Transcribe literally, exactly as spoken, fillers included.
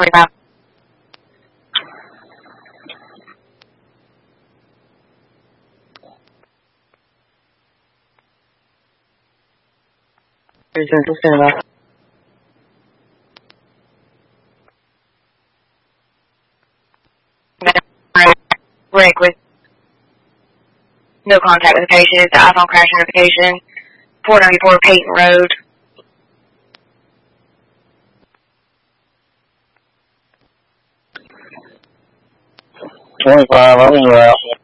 forty-five. Central Cinema. Rick with no contact with the patient. It's the iPhone crash notification. four ninety-four Peyton Road. twenty-five, I'm in route.